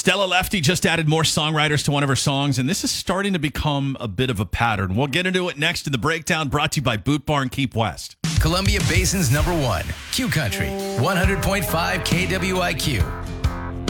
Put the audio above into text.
Stella Lefty just added more songwriters to one of her songs, and this is starting to become a bit of a pattern. We'll get into it next in the breakdown, brought to you by Boot Barn Keep West. Columbia Basin's #1, Q Country, 100.5 KWIQ.